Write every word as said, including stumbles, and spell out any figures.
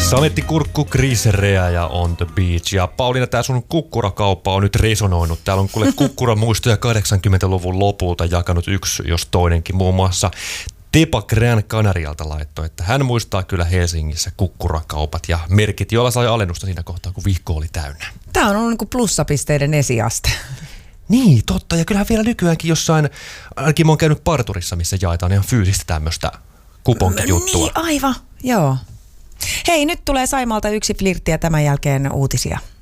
Sametti kurkku, Chris Rea ja On the Beach. Ja Pauliina, tää sun kukkurakauppa on nyt resonoinut. Täällä on kuule kukkuramuistoja kahdeksankymmentäluvun lopulta jakanut yksi, jos toinenkin. Muun muassa Tepa Gran Canarialta laittoi, että hän muistaa kyllä Helsingissä kukkurakaupat ja merkit, joilla sai alennusta siinä kohtaa, kun vihko oli täynnä. Tää on ollut niin kuin plussapisteiden esiaste. Niin, totta. Ja kyllähän vielä nykyäänkin jossain, ainakin mä oon käynyt parturissa, missä jaetaan ihan fyysistä tämmöistä kuponkijuttua. Niin, aivan. Joo. Hei, nyt tulee Saimalta yksi flirtti ja tämän jälkeen uutisia.